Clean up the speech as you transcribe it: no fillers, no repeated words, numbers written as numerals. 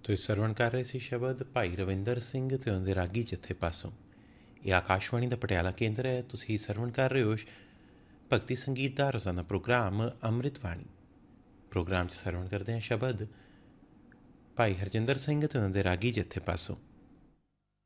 ਤੁਸੀਂ ਸਰਵਣ ਕਰ ਰਹੇ ਸੀ ਸ਼ਬਦ ਭਾਈ ਰਵਿੰਦਰ ਸਿੰਘ ਅਤੇ ਉਹਨਾਂ ਦੇ ਰਾਗੀ ਜੱਥੇ ਪਾਸੋਂ। ਇਹ ਆਕਾਸ਼ਵਾਣੀ ਦਾ ਪਟਿਆਲਾ ਕੇਂਦਰ ਹੈ। ਤੁਸੀਂ ਸਰਵਣ ਕਰ ਰਹੇ ਹੋ ਭਗਤੀ ਸੰਗੀਤ ਦਾ ਰੋਜ਼ਾਨਾ ਪ੍ਰੋਗਰਾਮ ਅੰਮ੍ਰਿਤ ਬਾਣੀ। ਪ੍ਰੋਗਰਾਮ 'ਚ ਸਰਵਣ ਕਰਦੇ ਹਾਂ ਸ਼ਬਦ ਭਾਈ ਹਰਜਿੰਦਰ ਸਿੰਘ ਅਤੇ ਉਹਨਾਂ ਦੇ ਰਾਗੀ ਜੱਥੇ ਪਾਸੋਂ।